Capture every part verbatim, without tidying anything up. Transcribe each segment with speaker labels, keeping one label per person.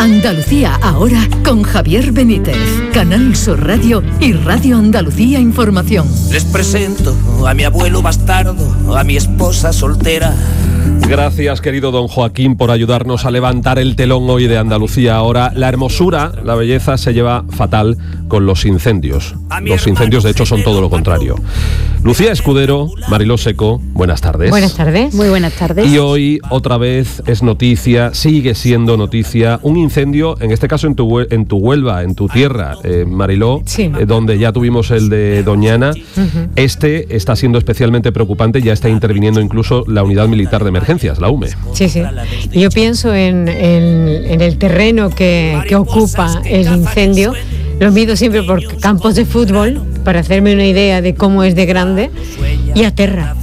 Speaker 1: Andalucía ahora con Javier Benítez, Canal Sur Radio y Radio Andalucía Información.
Speaker 2: Les presento a mi abuelo bastardo, a mi esposa soltera.
Speaker 3: Gracias, querido don Joaquín, por ayudarnos a levantar el telón hoy de Andalucía ahora. La hermosura, la belleza se lleva fatal con los incendios. Los incendios, de hecho, son todo lo contrario. Lucía Escudero, Mariló Seco, buenas tardes.
Speaker 4: Buenas tardes. Muy buenas tardes.
Speaker 3: Y hoy, otra vez, es noticia, sigue siendo noticia, un incendio, en este caso en tu, en tu Huelva, en tu tierra, eh, Mariló,
Speaker 4: sí.
Speaker 3: eh, donde ya tuvimos el de Doñana. Uh-huh. Este está siendo especialmente preocupante, ya está interviniendo incluso la Unidad Militar de Emergencias, la U M E.
Speaker 4: Sí, sí. Yo pienso en, en, en el terreno que, que ocupa el incendio. Lo mido siempre por campos de fútbol para hacerme una idea de cómo es de grande, y aterra,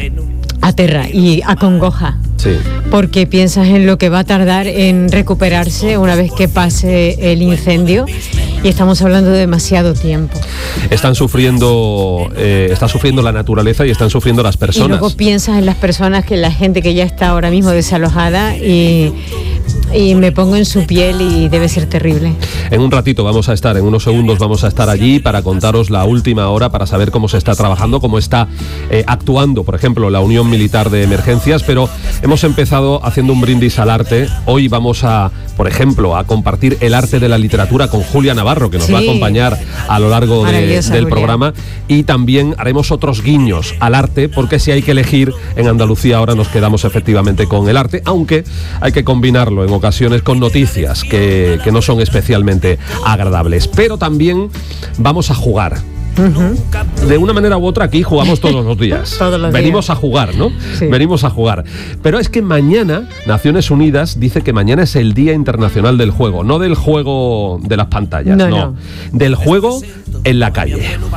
Speaker 4: aterra y acongoja.
Speaker 3: Sí.
Speaker 4: Porque piensas en lo que va a tardar en recuperarse una vez que pase el incendio, y estamos hablando de demasiado tiempo.
Speaker 3: Están sufriendo, eh, está sufriendo la naturaleza y están sufriendo las personas.
Speaker 4: Y luego piensas en las personas, que la gente que ya está ahora mismo desalojada, y, y me pongo en su piel y debe ser terrible.
Speaker 3: En un ratito vamos a estar, en unos segundos vamos a estar allí para contaros la última hora, para saber cómo se está trabajando, cómo está eh, actuando, por ejemplo, la Unión Militar de Emergencias, pero hemos empezado haciendo un brindis al arte. Hoy vamos a, por ejemplo, a compartir el arte de la literatura con Julia Navarro, que nos sí. va a acompañar a lo largo de, del Julia. programa, y también haremos otros guiños al arte, porque si hay que elegir, en Andalucía ahora nos quedamos efectivamente con el arte, aunque hay que combinarlo en ocasiones con noticias que, que no son especialmente agradables. Pero también vamos a jugar. Uh-huh. De una manera u otra aquí jugamos todos los días.
Speaker 4: todos los
Speaker 3: Venimos
Speaker 4: días.
Speaker 3: a jugar, ¿no?
Speaker 4: Sí.
Speaker 3: Venimos a jugar. Pero es que mañana, Naciones Unidas dice que mañana es el Día Internacional del Juego. No del juego de las pantallas,
Speaker 4: no,
Speaker 3: no.
Speaker 4: no.
Speaker 3: Del juego en la calle.